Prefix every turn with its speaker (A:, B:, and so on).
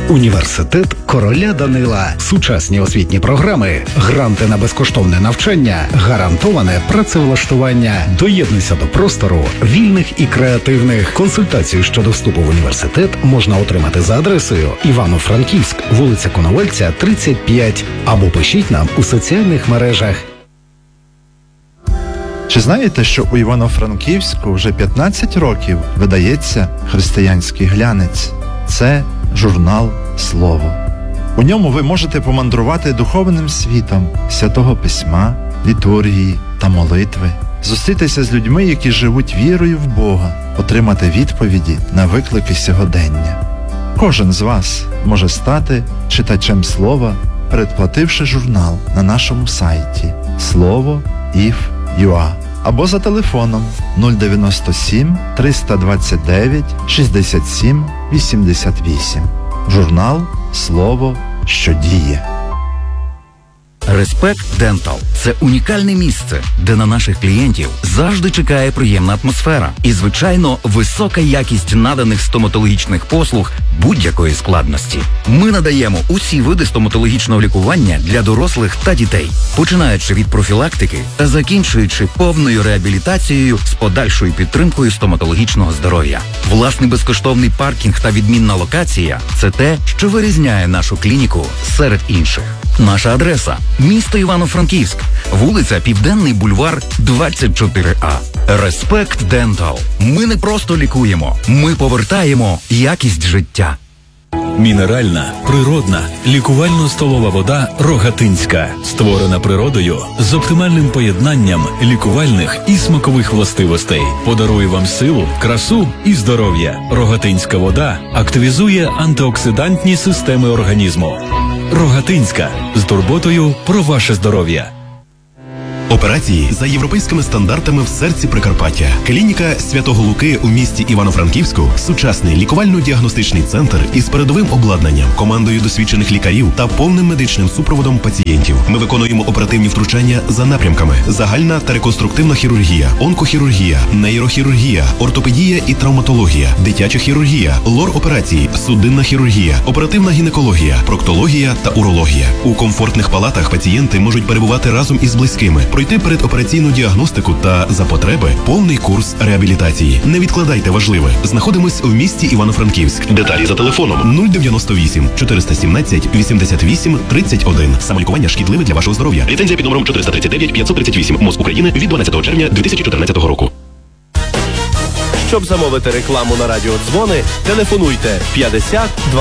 A: Університет короля Данила. Сучасні освітні програми, гранти на безкоштовне навчання, гарантоване працевлаштування. Доєднуйся до простору вільних і креативних. Консультацію щодо вступу в університет можна отримати за адресою Івано-Франківськ, вулиця Коновальця, 35, або пишіть нам у соціальних мережах.
B: Чи знаєте, що у Івано-Франківську вже 15 років видається християнський глянець? Це журнал «Слово». У ньому ви можете помандрувати духовним світом Святого Письма, літургії та молитви, зустрітися з людьми, які живуть вірою в Бога, отримати відповіді на виклики сьогодення. Кожен з вас може стати читачем Слова, передплативши журнал на нашому сайті slovo.if.ua або за телефоном 097 329 67 88. Журнал «Слово, що діє».
C: Respect Dental – це унікальне місце, де на наших клієнтів завжди чекає приємна атмосфера і, звичайно, висока якість наданих стоматологічних послуг будь-якої складності. Ми надаємо усі види стоматологічного лікування для дорослих та дітей, починаючи від профілактики та закінчуючи повною реабілітацією з подальшою підтримкою стоматологічного здоров'я. Власний безкоштовний паркінг та відмінна локація – це те, що вирізняє нашу клініку серед інших. Наша адреса – місто Івано-Франківськ, вулиця Південний бульвар, 24А. Respect Dental. Ми не просто лікуємо, ми повертаємо якість життя.
D: Мінеральна, природна, лікувально-столова вода «Рогатинська», створена природою з оптимальним поєднанням лікувальних і смакових властивостей. Подарує вам силу, красу і здоров'я. Рогатинська вода активізує антиоксидантні системи організму. Рогатинська. З турботою про ваше здоров'я.
E: Операції за європейськими стандартами в серці Прикарпаття. Клініка Святого Луки у місті Івано-Франківську – сучасний лікувально-діагностичний центр із передовим обладнанням, командою досвідчених лікарів та повним медичним супроводом пацієнтів. Ми виконуємо оперативні втручання за напрямками: загальна та реконструктивна хірургія, онкохірургія, нейрохірургія, ортопедія і травматологія, дитяча хірургія, лор-операції, судинна хірургія, оперативна гінекологія, проктологія та урологія. У комфортних палатах пацієнти можуть перебувати разом із близькими, пройти передопераційну діагностику та, за потреби, повний курс реабілітації. Не відкладайте важливе. Знаходимось в місті Івано-Франківськ. Деталі за телефоном 098 417 88 31. Самолікування шкідливе для вашого здоров'я. Ліцензія під номером 439 538. МОЗ України від 12 червня 2014 року.
F: Щоб замовити рекламу на радіодзвони, телефонуйте 50